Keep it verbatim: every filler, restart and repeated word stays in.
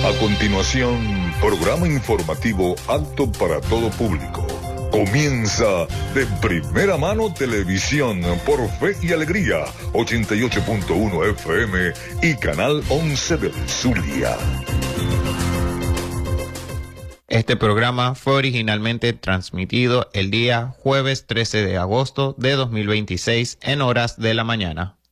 A continuación, programa informativo apto para todo público. Comienza De Primera Mano Televisión por Fe y Alegría, ochenta y ocho punto uno F M y Canal once del Zulia. Este programa fue originalmente transmitido el día jueves trece de agosto de dos mil veintiséis en horas de la mañana.